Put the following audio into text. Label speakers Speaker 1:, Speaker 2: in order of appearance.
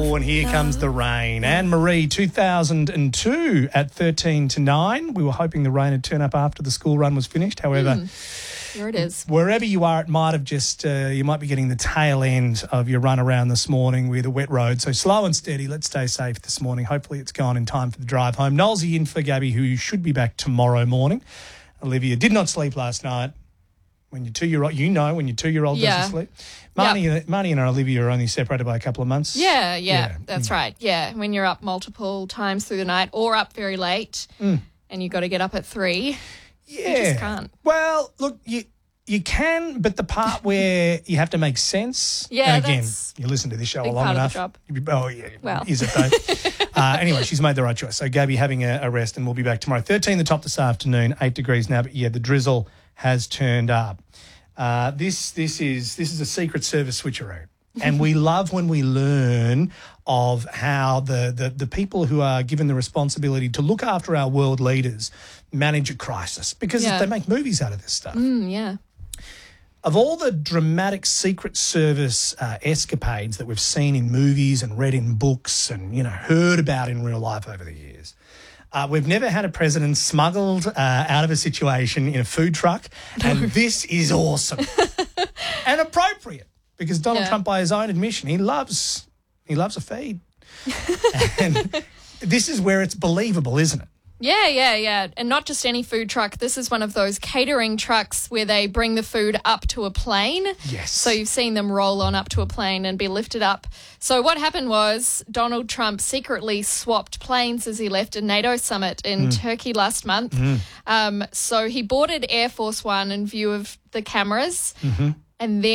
Speaker 1: And here comes the rain. Anne-Marie, 2002 at 13 to 9. We were hoping the rain would turn up after the school run was finished. However,
Speaker 2: here it is.
Speaker 1: Wherever you are, it might have just, you might be getting the tail end of your run around this morning with a wet road. So slow and steady. Let's stay safe this morning. Hopefully it's gone in time for the drive home. Nolsey in for Gabby, who should be back tomorrow morning. Olivia did not sleep last night. When your 2-year-old, when your 2-year-old doesn't sleep. Marnie and Olivia are only separated by a couple of months.
Speaker 2: Yeah, that's right. Yeah, when you're up multiple times through the night or up very late and you've got to get up at 3, you just can't.
Speaker 1: Well, look, you can, but the part where you have to make sense.
Speaker 2: Yeah,
Speaker 1: and again, you listen to this show long enough.
Speaker 2: Part of the job.
Speaker 1: Oh, yeah. Well. Is it though? Anyway, she's made the right choice. So Gabby having a rest, and we'll be back tomorrow. 13 the top this afternoon, 8 degrees now, but the drizzle has turned up. This is a Secret Service switcheroo. And we love when we learn of how the people who are given the responsibility to look after our world leaders manage a crisis, because they make movies out of this stuff. Of all the dramatic Secret Service escapades that we've seen in movies and read in books and, heard about in real life over the years, we've never had a president smuggled out of a situation in a food truck, and this is awesome and appropriate because Donald Trump, by his own admission, he loves a feed, and this is where it's believable, isn't it?
Speaker 2: Yeah. And not just any food truck. This is one of those catering trucks where they bring the food up to a plane.
Speaker 1: Yes.
Speaker 2: So you've seen them roll on up to a plane and be lifted up. So what happened was Donald Trump secretly swapped planes as he left a NATO summit in Turkey last month. So he boarded Air Force One in view of the cameras and then